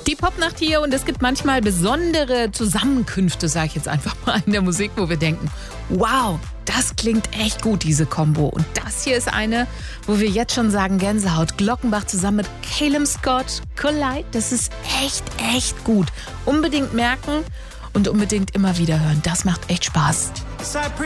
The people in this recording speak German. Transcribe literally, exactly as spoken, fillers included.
Die Popnacht hier und es gibt manchmal besondere Zusammenkünfte, sage ich jetzt einfach mal, in der Musik, wo wir denken, wow, das klingt echt gut, diese Kombo. Und das hier ist eine, wo wir jetzt schon sagen, Gänsehaut. Glockenbach zusammen mit Calum Scott, Collide, das ist echt, echt gut. Unbedingt merken und unbedingt immer wieder hören. Das macht echt Spaß.